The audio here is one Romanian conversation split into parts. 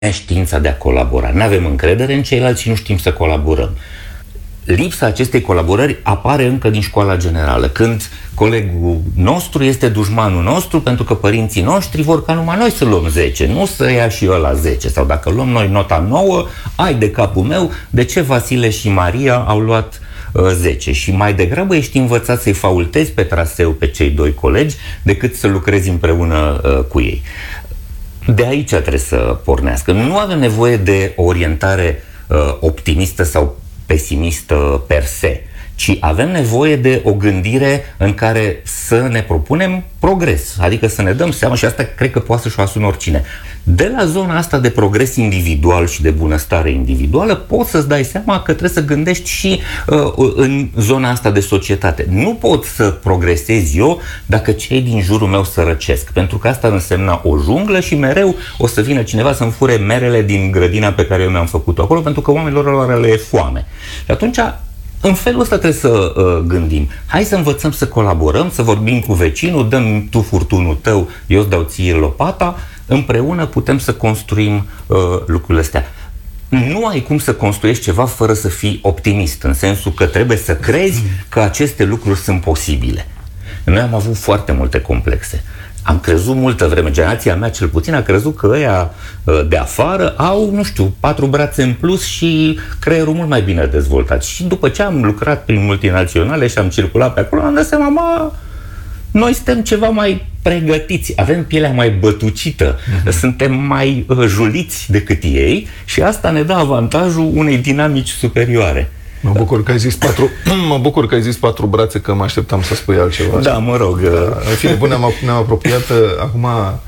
neștiința de a colabora. Nu avem încredere în ceilalți și nu știm să colaborăm. Lipsa acestei colaborări apare încă din școala generală, când colegul nostru este dușmanul nostru pentru că părinții noștri vor ca numai noi să luăm 10, nu să ia și ăla 10. Sau dacă luăm noi nota 9, ai de capul meu, de ce Vasile și Maria au luat 10? Și mai degrabă ești învățat să-i faultezi pe traseu pe cei doi colegi decât să lucrezi împreună cu ei. De aici trebuie să pornească. Nu avem nevoie de o orientare optimistă sau pesimistă per se, ci avem nevoie de o gândire în care să ne propunem progres, adică să ne dăm seama, și asta cred că poate să-și o asume oricine. De la zona asta de progres individual și de bunăstare individuală poți să-ți dai seama că trebuie să gândești și în zona asta de societate. Nu pot să progresez eu dacă cei din jurul meu sărăcesc, pentru că asta însemna o junglă și mereu o să vină cineva să-mi fure merele din grădina pe care eu mi-am făcut-o acolo, pentru că oamenilor lor le e foame. Și atunci, în felul ăsta trebuie să gândim. Hai să învățăm să colaborăm, să vorbim cu vecinul, dăm tu furtunul tău, eu îți dau ție lopata, împreună putem să construim lucrurile astea. Nu ai cum să construiești ceva fără să fii optimist, în sensul că trebuie să crezi că aceste lucruri sunt posibile. Noi am avut foarte multe complexe. Am crezut multă vreme, generația mea cel puțin a crezut că ăia de afară au, nu știu, 4 brațe în plus și creierul mult mai bine dezvoltat. Și după ce am lucrat prin multinaționale și am circulat pe acolo, am dat seama, noi suntem ceva mai pregătiți, avem pielea mai bătucită, suntem mai juliți decât ei și asta ne dă avantajul unei dinamici superioare. Mă bucur că ai zis 4 brațe, că mă așteptam să spui altceva. Da, mă rog. În fine, bun, ne-am apropiat. Acum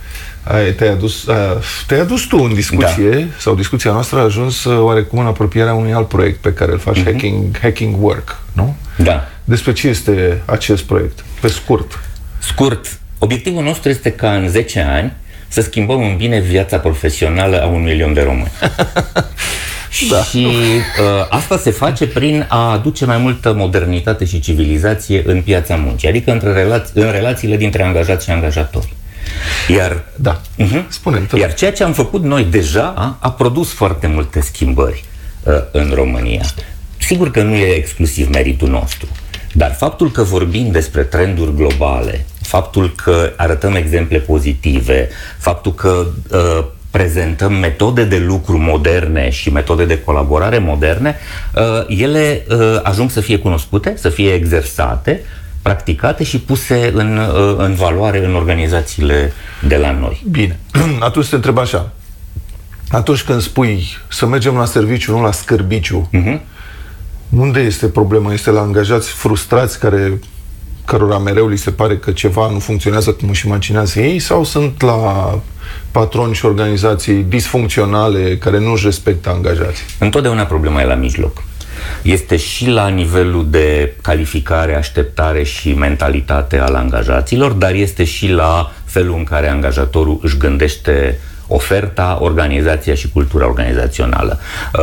te-ai adus tu în discuție, da. Sau discuția noastră a ajuns oarecum în apropierea unui alt proiect pe care îl faci, Hacking Work, nu? Da. Despre ce este acest proiect? Pe scurt. Scurt. Obiectivul nostru este ca în 10 ani să schimbăm în bine viața profesională a 1 milion de români. Da. Și asta se face prin a aduce mai multă modernitate și civilizație în piața muncii, adică în relațiile dintre angajați și angajatori. Iar, spune-mi. Iar ceea ce am făcut noi deja a produs foarte multe schimbări în România. Sigur că nu e exclusiv meritul nostru, dar faptul că vorbim despre trenduri globale, faptul că arătăm exemple pozitive, faptul că prezentăm metode de lucru moderne și metode de colaborare moderne, ele ajung să fie cunoscute, să fie exersate, practicate și puse în valoare în organizațiile de la noi. Bine, atunci te întreb așa. Atunci când spui să mergem la serviciu, nu la scârbiciu, unde este problema? Este la angajați frustrați cărora mereu li se pare că ceva nu funcționează cum își imaginează ei, sau sunt la patroni și organizații disfuncționale care nu își respectă angajații? Întotdeauna problema e la mijloc. Este și la nivelul de calificare, așteptare și mentalitate al angajaților, dar este și la felul în care angajatorul își gândește oferta, organizația și cultura organizațională.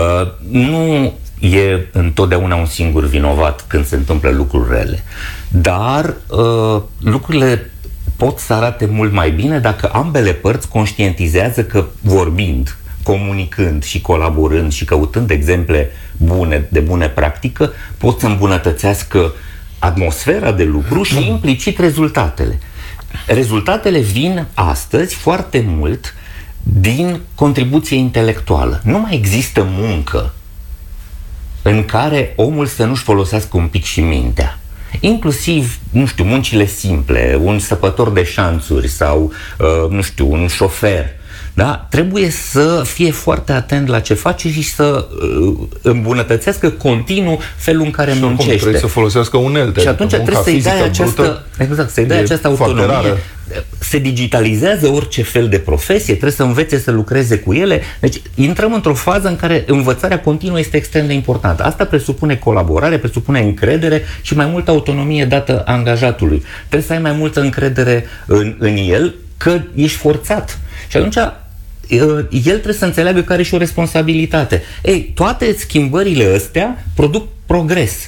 Nu e întotdeauna un singur vinovat când se întâmplă lucruri rele, dar lucrurile pot să arate mult mai bine dacă ambele părți conștientizează că vorbind, comunicând și colaborând și căutând exemple bune, de bune practică, pot să îmbunătățească atmosfera de lucru și implicit rezultatele. Rezultatele vin astăzi foarte mult din contribuție intelectuală. Nu mai există muncă în care omul să nu-și folosească un pic și mintea. Inclusiv, nu știu, muncile simple, un săpător de șanțuri sau, nu știu, un șofer. Da? Trebuie să fie foarte atent la ce face și să îmbunătățească continuu felul în care muncește. Trebuie să folosească unelte. Și atunci trebuie să-i dai această autonomie. Se digitalizează orice fel de profesie, trebuie să învețe să lucreze cu ele. Deci intrăm într-o fază în care învățarea continuă este extrem de importantă. Asta presupune colaborare, presupune încredere și mai multă autonomie dată angajatului. Trebuie să ai mai multă încredere în el, că ești forțat. Și atunci el trebuie să înțeleagă că are și o responsabilitate. Ei, toate schimbările astea produc progres.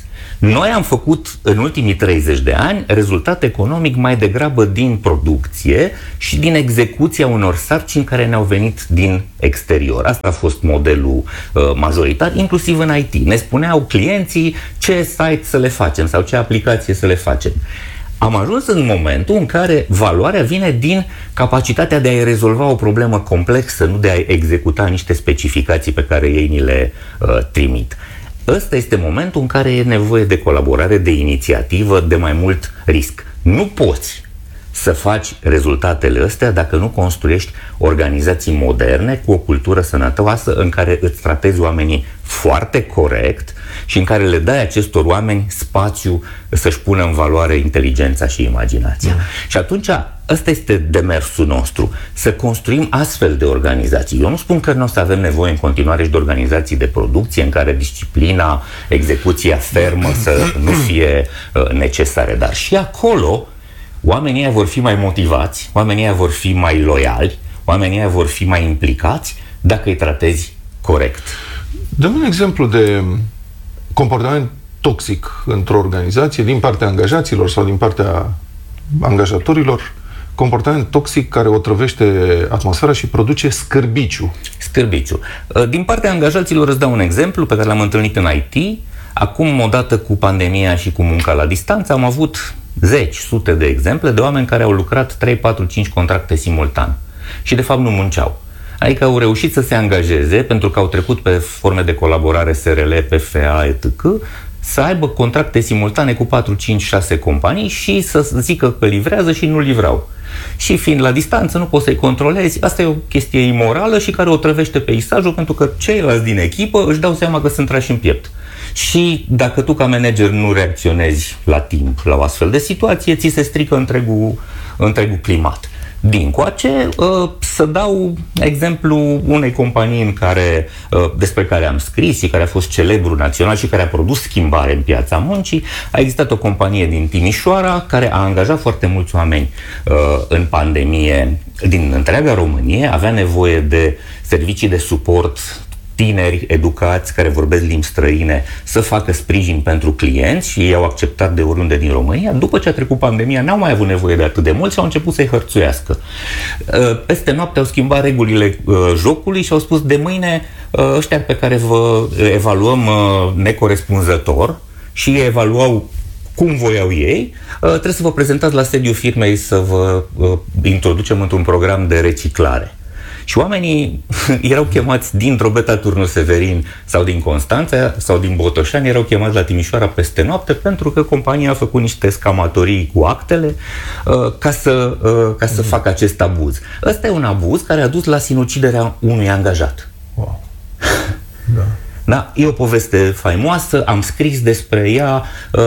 Noi am făcut în ultimii 30 de ani rezultat economic mai degrabă din producție și din execuția unor sarcini care ne-au venit din exterior. Asta a fost modelul majoritar, inclusiv în IT. Ne spuneau clienții ce site să le facem sau ce aplicație să le facem. Am ajuns în momentul în care valoarea vine din capacitatea de a rezolva o problemă complexă, nu de a executa niște specificații pe care ei ni le trimit. Ăsta este momentul în care e nevoie de colaborare, de inițiativă, de mai mult risc. Nu poți să faci rezultatele astea dacă nu construiești organizații moderne cu o cultură sănătoasă în care îți tratezi oamenii foarte corect și în care le dai acestor oameni spațiu să-și pună în valoare inteligența și imaginația. Și atunci ăsta este demersul nostru, să construim astfel de organizații. Eu nu spun că nu o să avem nevoie în continuare și de organizații de producție în care disciplina, execuția fermă să nu fie necesare, dar și acolo oamenii vor fi mai motivați, oamenii vor fi mai loiali, oamenii vor fi mai implicați dacă îi tratezi corect. Dă-mi un exemplu de comportament toxic într-o organizație din partea angajaților sau din partea angajatorilor, comportament toxic care otrăvește atmosfera și produce scârbiciu. Scârbiciu. Din partea angajaților îți dau un exemplu pe care l-am întâlnit în IT. Acum, odată cu pandemia și cu munca la distanță, am avut zeci, sute de exemple de oameni care au lucrat 3, 4, 5 contracte simultan și de fapt nu munceau. Adică au reușit să se angajeze pentru că au trecut pe forme de colaborare SRL, PFA, etc., să aibă contracte simultane cu 4, 5, 6 companii și să zică că livrează și nu livrau. Și fiind la distanță, nu poți să-i controlezi. Asta e o chestie imorală și care o trăvește peisajul, pentru că ceilalți din echipă își dau seama că sunt trași în piept. Și dacă tu ca manager nu reacționezi la timp la o astfel de situație, ți se strică întregul climat. Dincoace, să dau exemplu unei companii despre care am scris și care a fost celebru național și care a produs schimbare în piața muncii. A existat o companie din Timișoara care a angajat foarte mulți oameni în pandemie din întreaga Românie, avea nevoie de servicii de suport, tineri educați care vorbesc limbi străine să facă sprijin pentru clienți și ei au acceptat de oriunde din România. După ce a trecut pandemia, n-au mai avut nevoie de atât de mult și au început să-i hărțuiască. Peste noapte au schimbat regulile jocului și au spus de mâine ăștia pe care vă evaluăm necorespunzător și ei evaluau cum voiau ei, trebuie să vă prezentați la sediul firmei să vă introducem într-un program de reciclare. Și oamenii erau chemați din Drobeta Turnu Severin sau din Constanța sau din Botoșani, erau chemați la Timișoara peste noapte pentru că compania a făcut niște scamatorii cu actele ca să facă acest abuz. Ăsta e un abuz care a dus la sinuciderea unui angajat. Wow. Da. Da? E o poveste faimoasă, am scris despre ea.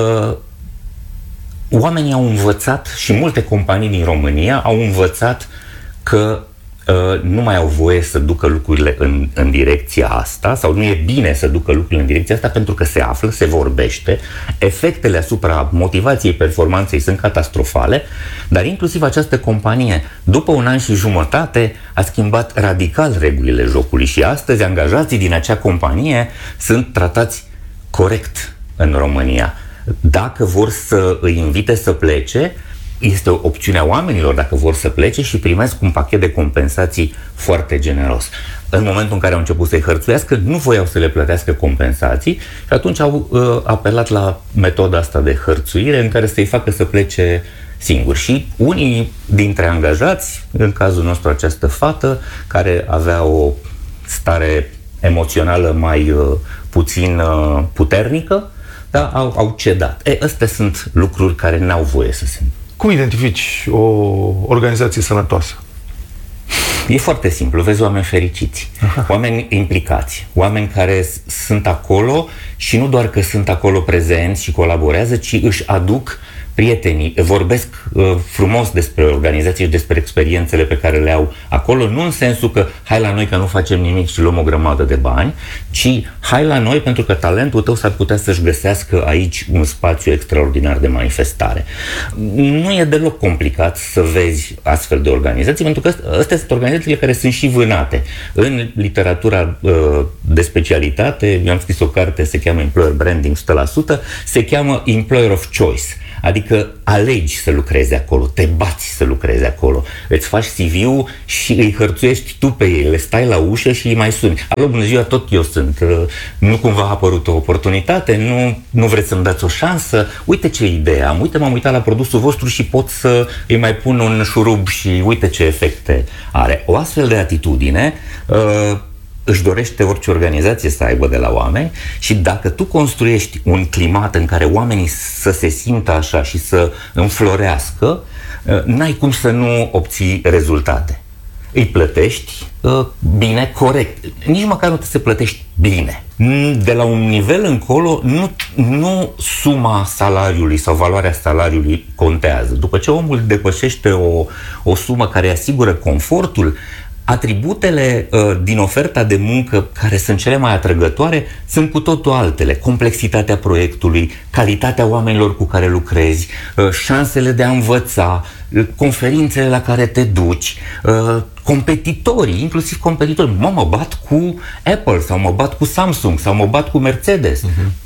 Oamenii au învățat și multe companii din România au învățat că nu mai au voie să ducă lucrurile în direcția asta sau nu e bine să ducă lucrurile în direcția asta pentru că se află, se vorbește, efectele asupra motivației performanței sunt catastrofale, dar inclusiv această companie, după 1 an și jumătate, a schimbat radical regulile jocului și astăzi angajații din acea companie sunt tratați corect în România. Dacă vor să îi invite să plece, este o opțiune a oamenilor dacă vor să plece și primesc un pachet de compensații foarte generos. În momentul în care au început să-i hărțuiască, nu voiau să le plătească compensații și atunci au apelat la metoda asta de hărțuire în care să-i facă să plece singuri. Și unii dintre angajați, în cazul nostru această fată, care avea o stare emoțională mai puțin puternică, da, au cedat. Astea sunt lucruri care n-au voie să se... Cum identifici o organizație sănătoasă? E foarte simplu. Vezi oameni fericiți, oameni implicați, oameni care sunt acolo și nu doar că sunt acolo prezenți și colaborează, ci își aduc prietenii, vorbesc frumos despre organizații și despre experiențele pe care le au acolo, nu în sensul că hai la noi că nu facem nimic și luăm o grămadă de bani, ci hai la noi pentru că talentul tău s-ar putea să-și găsească aici un spațiu extraordinar de manifestare. Nu e deloc complicat să vezi astfel de organizații, pentru că astea sunt organizațiile care sunt și vânate. În literatura de specialitate, eu am scris o carte, se cheamă Employer Branding 100%, se cheamă Employer of Choice. Adică alegi să lucrezi acolo, te bați să lucrezi acolo, îți faci CV-ul și îi hărțuiești tu pe ei, le stai la ușă și îi mai suni. Alo, bună ziua, tot eu sunt. Nu cumva a apărut o oportunitate? Nu vreți să-mi dați o șansă? Uite ce idee am, uite, m-am uitat la produsul vostru și pot să îi mai pun un șurub și uite ce efecte are. O astfel de atitudine își dorește orice organizație să aibă de la oameni și dacă tu construiești un climat în care oamenii să se simtă așa și să înflorească, n-ai cum să nu obții rezultate. Îi plătești bine, corect. Nici măcar nu te se plătești bine. De la un nivel încolo, nu suma salariului sau valoarea salariului contează. După ce omul depășește o sumă care asigură confortul, atributele din oferta de muncă care sunt cele mai atrăgătoare sunt cu totul altele. Complexitatea proiectului, calitatea oamenilor cu care lucrezi, șansele de a învăța, conferințele la care te duci, competitorii, inclusiv competitorii. Mă bat cu Apple sau mă bat cu Samsung sau mă bat cu Mercedes.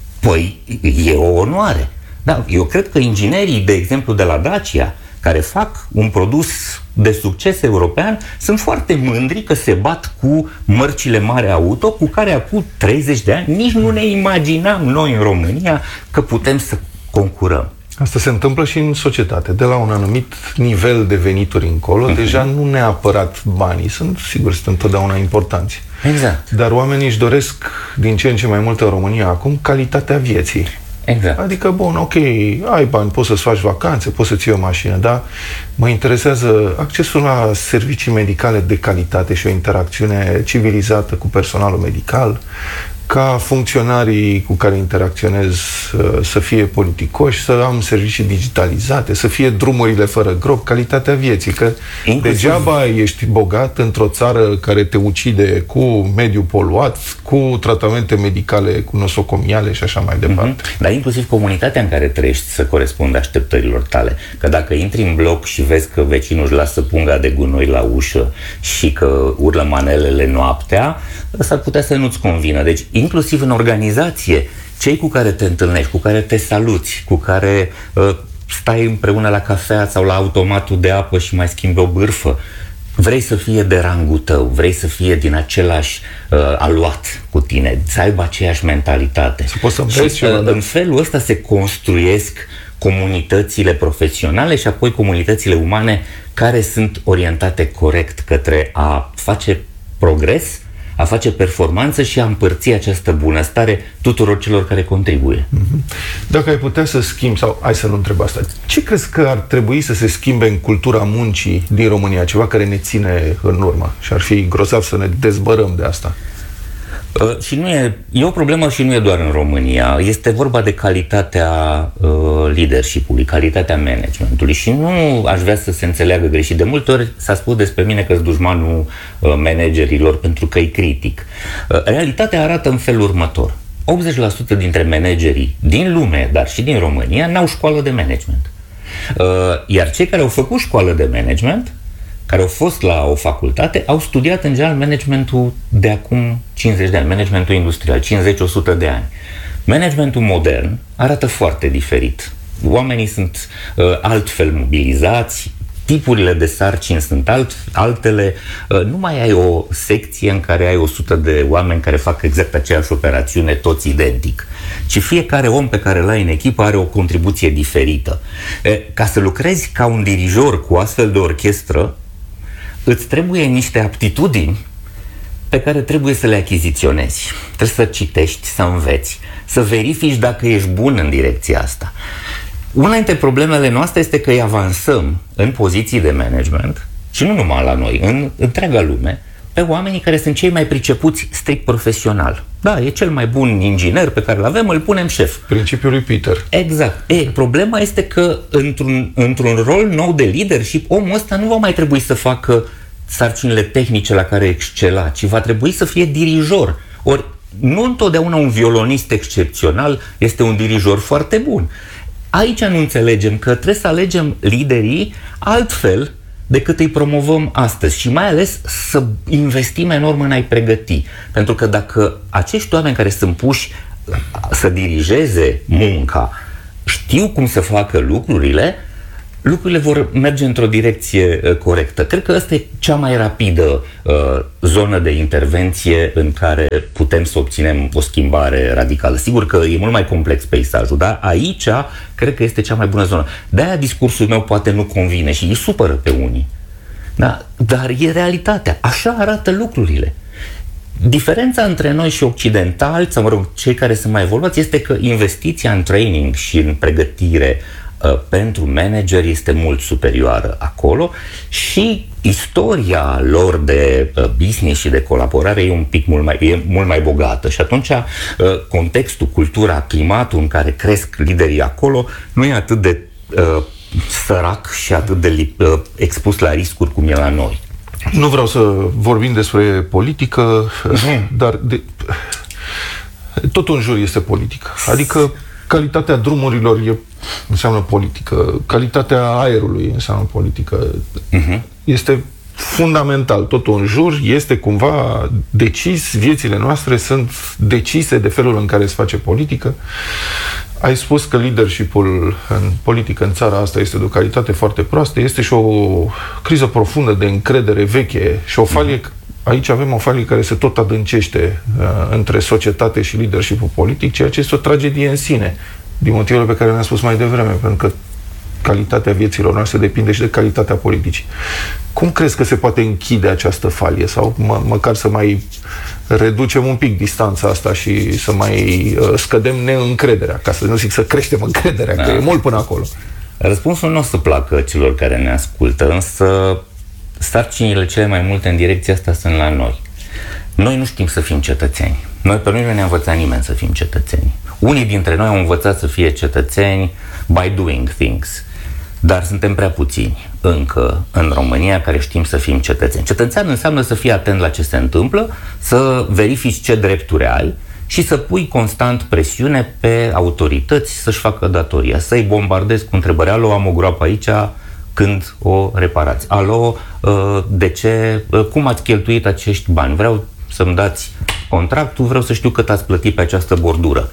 Păi e o onoare. Da, eu cred că inginerii, de exemplu, de la Dacia, care fac un produs de succes european, sunt foarte mândri că se bat cu mărcile mari auto, cu care acum 30 de ani nici nu ne imaginam noi în România că putem să concurăm. Asta se întâmplă și în societate. De la un anumit nivel de venituri încolo, deja nu neapărat banii, sunt întotdeauna importanți. Exact. Dar oamenii își doresc din ce în ce mai mult în România acum calitatea vieții. Exact. Adică, bun, ok, ai bani, poți să-ți faci vacanțe, poți să-ți iei o mașină, dar mă interesează accesul la servicii medicale de calitate și o interacțiune civilizată cu personalul medical, ca funcționarii cu care interacționez să fie politicoși, să am servicii digitalizate, să fie drumurile fără gropi, calitatea vieții, că degeaba ești bogat într-o țară care te ucide cu mediul poluat, cu tratamente medicale, cu nosocomiale și așa mai departe. Dar inclusiv comunitatea în care trăiești să corespundă așteptărilor tale. Că dacă intri în bloc și vezi că vecinul își lasă punga de gunoi la ușă și că urlă manelele noaptea, s-ar putea să nu-ți convină. Deci, inclusiv în organizație, cei cu care te întâlnești, cu care te saluți, cu care stai împreună la cafea sau la automatul de apă și mai schimbi o bârfă, vrei să fie de rangul tău, vrei să fie din același aluat cu tine, să aibă aceeași mentalitate. Să poți să înveți și în felul ăsta se construiesc comunitățile profesionale și apoi comunitățile umane care sunt orientate corect către a face progres, a face performanță și a împărți această bunăstare tuturor celor care contribuie. Dacă ai putea să schimbi, sau hai să nu întreb asta, ce crezi că ar trebui să se schimbe în cultura muncii din România? Ceva care ne ține în urmă și ar fi grozav să ne dezbărăm de asta. Și e o problemă și nu e doar în România. Este vorba de calitatea leadership-ului, calitatea managementului și nu aș vrea să se înțeleagă greșit. De multe ori s-a spus despre mine că-s dușmanul managerilor pentru că îi critic. Realitatea arată în felul următor. 80% dintre managerii din lume, dar și din România, n-au școală de management. Iar cei care au făcut școală de management, care au fost la o facultate, au studiat în general managementul de acum 50 de ani, managementul industrial, 50-100 de ani. Managementul modern arată foarte diferit. Oamenii sunt altfel mobilizați, tipurile de sarcini sunt altele, nu mai ai o secție în care ai 100 de oameni care fac exact aceeași operațiune, toți identic, ci fiecare om pe care l-ai în echipă are o contribuție diferită. Ca să lucrezi ca un dirijor cu astfel de orchestră, îți trebuie niște aptitudini pe care trebuie să le achiziționezi. Trebuie să citești, să înveți, să verifici dacă ești bun în direcția asta. Una dintre problemele noastre este că îi avansăm în poziții de management, și nu numai la noi, în întreaga lume, pe oamenii care sunt cei mai pricepuți strict profesional. Da, e cel mai bun inginer pe care îl avem, îl punem șef. Principiul lui Peter. Exact. Problema este că într-un rol nou de leadership, omul ăsta nu va mai trebui să facă sarcinile tehnice la care excela, ci va trebui să fie dirijor. Ori nu întotdeauna un violonist excepțional este un dirijor foarte bun. Aici nu înțelegem că trebuie să alegem liderii altfel decât îi promovăm astăzi și mai ales să investim enorm în a-i pregăti. Pentru că dacă acești oameni care sunt puși să dirigeze munca știu cum să facă lucrurile vor merge într-o direcție corectă. Cred că asta e cea mai rapidă zonă de intervenție în care putem să obținem o schimbare radicală. Sigur că e mult mai complex peisajul, dar aici cred că este cea mai bună zonă. De-aia discursul meu poate nu convine și îi supără pe unii. Da? Dar e realitatea. Așa arată lucrurile. Diferența între noi și occidentali, sau mă rog, cei care sunt mai evoluați, este că investiția în training și în pregătire pentru manageri este mult superioară acolo și istoria lor de business și de colaborare e un pic mult mai bogată și atunci contextul, cultura, climatul în care cresc liderii acolo nu e atât de sărac și atât de expus la riscuri cum e la noi. Nu vreau să vorbim despre politică, dar tot în jur este politică. Adică calitatea drumurilor înseamnă politică, calitatea aerului înseamnă politică. Este fundamental. Totul în jur este cumva decis, viețile noastre sunt decise de felul în care se face politică. Ai spus că leadership-ul în politică în țara asta este de o calitate foarte proastă, este și o criză profundă de încredere veche și o falie. Aici avem o falie care se tot adâncește între societate și leadership-ul politic, ceea ce este o tragedie în sine, din motivele pe care le-am spus mai devreme, pentru că calitatea vieților noastre depinde și de calitatea politicii. Cum crezi că se poate închide această falie? Sau măcar să mai reducem un pic distanța asta și să mai scădem neîncrederea, ca să nu zic să creștem încrederea, că e mult până acolo. Răspunsul nu o să placă celor care ne ascultă, însă sarcinile cele mai multe în direcția asta sunt la noi. Noi nu știm să fim cetățeni. Pe noi nu ne-a învățat nimeni să fim cetățeni. Unii dintre noi au învățat să fie cetățeni by doing things, dar suntem prea puțini încă în România care știm să fim cetățeni. Cetățean înseamnă să fii atent la ce se întâmplă, să verifici ce drepturi ai și să pui constant presiune pe autorități să-și facă datoria, să-i bombardezi cu întrebări. Alo, am o groapă aici, când o reparați? Alo, de ce? Cum ați cheltuit acești bani? Vreau să-mi dați contractul, vreau să știu cât ați plătit pe această bordură.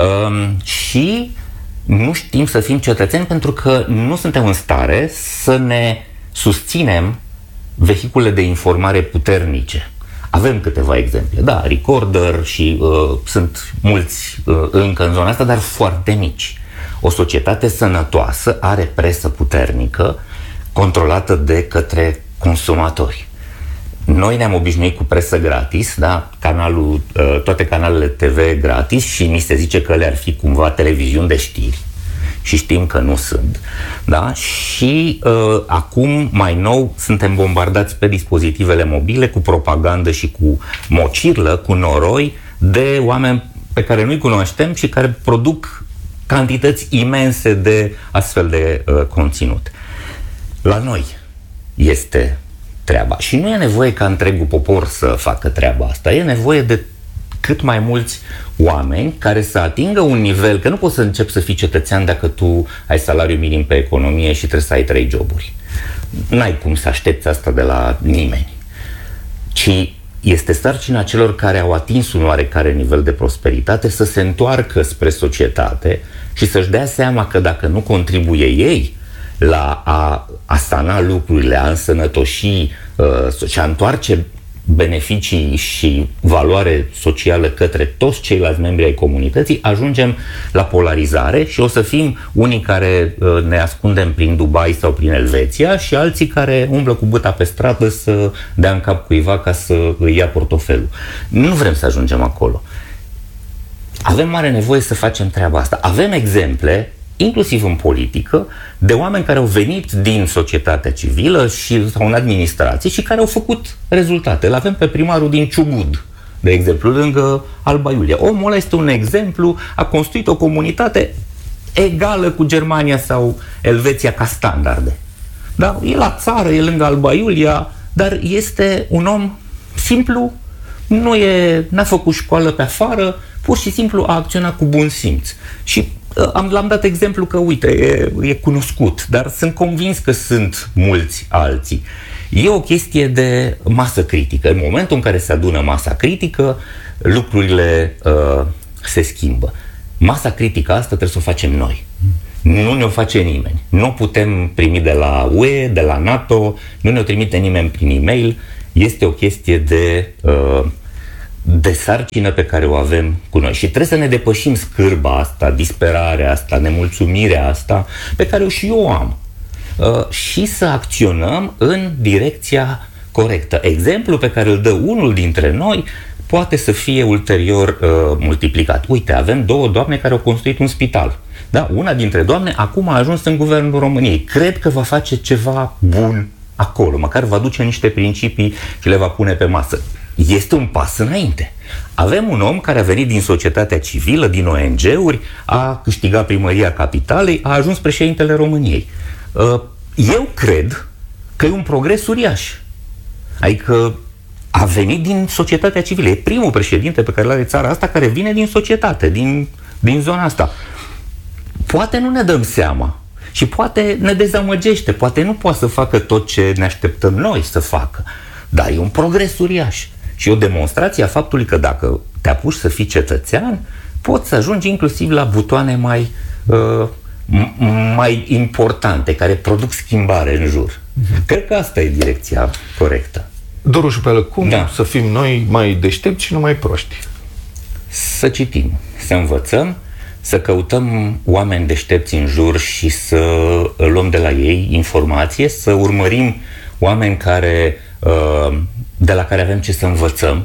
Și nu știm să fim cetățeni pentru că nu suntem în stare să ne susținem vehicule de informare puternice. Avem câteva exemple, da, Recorder și sunt mulți încă în zona asta, dar foarte mici. O societate sănătoasă are presă puternică, controlată de către consumatori. Noi ne-am obișnuit cu presă gratis, da? Toate canalele TV gratis și ni se zice că le ar fi cumva televiziuni de știri. Și știm că nu sunt. Da? Și acum, mai nou, suntem bombardați pe dispozitivele mobile cu propagandă și cu mocirlă, cu noroi de oameni pe care nu-i cunoaștem și care produc cantități imense de astfel de conținut. La noi este treaba. Și nu e nevoie ca întregul popor să facă treaba asta. E nevoie de cât mai mulți oameni care să atingă un nivel, că nu poți să începi să fii cetățean dacă tu ai salariu minim pe economie și trebuie să ai 3 joburi. N-ai cum să aștepți asta de la nimeni. Ci este sarcina celor care au atins un oarecare nivel de prosperitate să se întoarcă spre societate și să-și dea seama că dacă nu contribuie ei la a sana lucrurile, a însănătoși și a întoarce beneficii și valoare socială către toți ceilalți membri ai comunității, ajungem la polarizare și o să fim unii care ne ascundem prin Dubai sau prin Elveția și alții care umblă cu bâta pe stradă să dea în cap cuiva ca să îi ia portofelul. Nu vrem să ajungem acolo. Avem mare nevoie să facem treaba asta. Avem exemple, inclusiv în politică, de oameni care au venit din societatea civilă sau în administrație și care au făcut rezultate. Îl avem pe primarul din Ciugud, de exemplu, lângă Alba Iulia. Omul ăla este un exemplu, a construit o comunitate egală cu Germania sau Elveția ca standarde. Da? E la țară, e lângă Alba Iulia, dar este un om simplu, n-a făcut școală pe afară, pur și simplu a acționat cu bun simț. Și L-am dat exemplu că, uite, e cunoscut, dar sunt convins că sunt mulți alții. E o chestie de masă critică. În momentul în care se adună masa critică, lucrurile se schimbă. Masa critică asta trebuie să o facem noi. Nu ne-o face nimeni. Nu o putem primi de la UE, de la NATO, nu ne-o trimite nimeni prin e-mail. Este o chestie de sarcină pe care o avem cu noi. Și trebuie să ne depășim scârba asta, disperarea asta, nemulțumirea asta, pe care o și eu am. Și să acționăm în direcția corectă. Exemplul pe care îl dă unul dintre noi poate să fie ulterior multiplicat. Uite, avem 2 doamne care au construit un spital. Da, una dintre doamne acum a ajuns în guvernul României. Cred că va face ceva bun acolo, măcar va duce niște principii și le va pune pe masă. Este un pas înainte. Avem un om care a venit din societatea civilă, din ONG-uri, a câștigat primăria capitalei, a ajuns președintele României. Eu cred că e un progres uriaș. Adică a venit din societatea civilă. E primul președinte pe care l-are țara asta care vine din societate, din zona asta. Poate nu ne dăm seama și poate ne dezamăgește, poate nu poate să facă tot ce ne așteptăm noi să facă. Dar e un progres uriaș. Și o demonstrație a faptului că dacă te apuci să fii cetățean, poți să ajungi inclusiv la butoane mai importante, care produc schimbare în jur. Cred că asta e direcția corectă. Doru Șupeală, cum să fim noi mai deștepți și nu mai proști? Să citim, să învățăm, să căutăm oameni deștepți în jur și să luăm de la ei informație, să urmărim oameni de la care avem ce să învățăm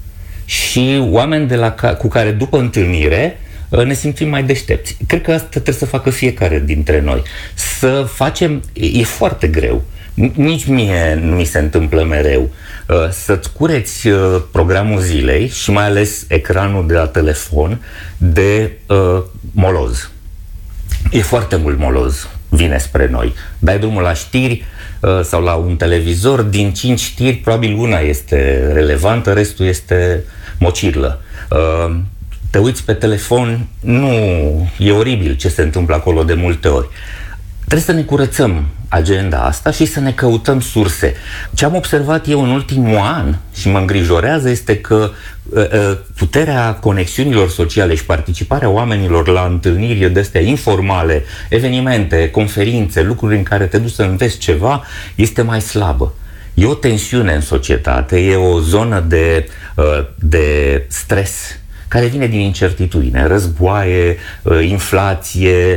și oameni cu care după întâlnire ne simțim mai deștepți. Cred că asta trebuie să facă fiecare dintre noi. Să facem, e foarte greu, nici mie nu mi se întâmplă mereu, să-ți cureți programul zilei și mai ales ecranul de la telefon de moloz. E foarte mult moloz vine spre noi. Dai drumul la știri sau la un televizor, din 5 știri probabil una este relevantă, restul este mocirlă. Te uiți pe telefon, e oribil ce se întâmplă acolo de multe ori. Trebuie să ne curățăm agenda asta și să ne căutăm surse. Ce am observat eu în ultimul an și mă îngrijorează este că puterea conexiunilor sociale și participarea oamenilor la întâlniri de-astea informale, evenimente, conferințe, lucruri în care te duci să înveți ceva, este mai slabă. E o tensiune în societate, e o zonă de stres care vine din incertitudine, războaie, inflație,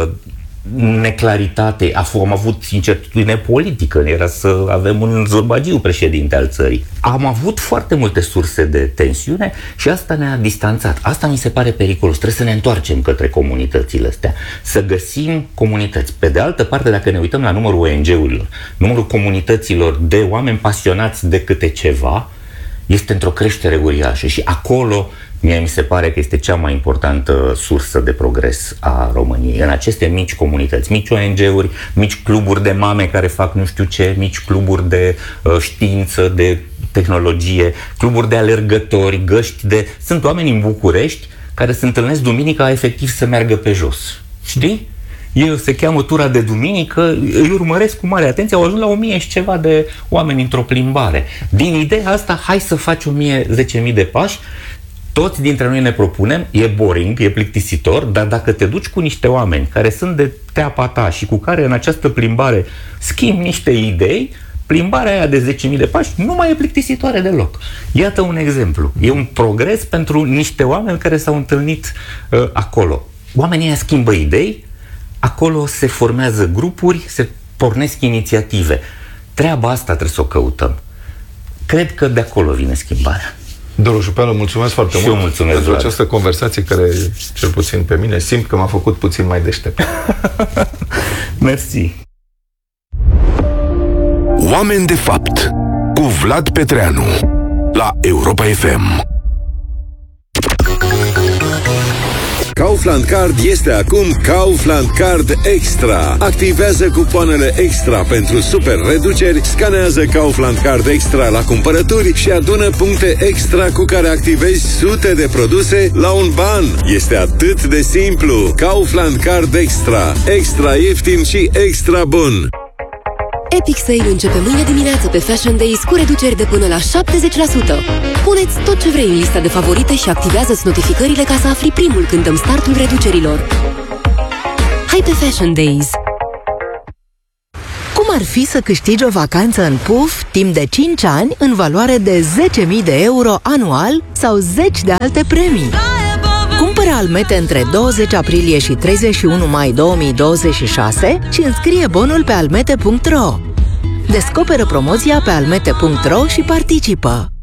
neclaritate. Am avut incertitudine politică, era să avem un zurbagiu președinte al țării. Am avut foarte multe surse de tensiune și asta ne-a distanțat. Asta mi se pare periculos. Trebuie să ne întoarcem către comunitățile astea, să găsim comunități. Pe de altă parte, dacă ne uităm la numărul ONG-urilor, numărul comunităților de oameni pasionați de câte ceva, este într-o creștere uriașă și acolo mie mi se pare că este cea mai importantă sursă de progres a României. În aceste mici comunități, mici ONG-uri, mici cluburi de mame care fac nu știu ce, mici cluburi de știință, de tehnologie, cluburi de alergători, găști de... Sunt oameni în București care se întâlnesc duminica efectiv să meargă pe jos. Știi? Se cheamă tura de duminică, îi urmăresc cu mare atenție, au ajuns la 1000 și ceva de oameni într-o plimbare. Din ideea asta, hai să faci 10.000 de pași. Toți dintre noi ne propunem, e boring, e plictisitor, dar dacă te duci cu niște oameni care sunt de teapa ta și cu care în această plimbare schimbi niște idei, plimbarea aia de 10.000 de pași nu mai e plictisitoare deloc. Iată un exemplu. E un progres pentru niște oameni care s-au întâlnit acolo. Oamenii ăia schimbă idei, acolo se formează grupuri, se pornesc inițiative. Treaba asta trebuie să o căutăm. Cred că de acolo vine schimbarea. Doru Șupeală, mulțumesc foarte mult. Și eu mulțumesc, pentru Vlad, această conversație care, cel puțin pe mine, simt că m-a făcut puțin mai deștept. Mersi. Oameni de fapt cu Vlad Petreanu la Europa FM. Kaufland Card este acum Kaufland Card Extra. Activează cupoanele extra pentru super reduceri, scanează Kaufland Card Extra la cumpărături și adună puncte extra cu care activezi sute de produse la un ban. Este atât de simplu. Kaufland Card Extra. Extra ieftin și extra bun. Epic Sale începe mâine dimineață pe Fashion Days cu reduceri de până la 70%. Puneți tot ce vrei în lista de favorite și activează-ți notificările ca să afli primul când dăm startul reducerilor. Hai pe Fashion Days! Cum ar fi să câștigi o vacanță în PUF timp de 5 ani în valoare de 10.000 de euro anual sau 10 de alte premii? Cumpără Almete între 20 aprilie și 31 mai 2026 și înscrie bonul pe almete.ro. Descoperă promoția pe almete.ro și participă!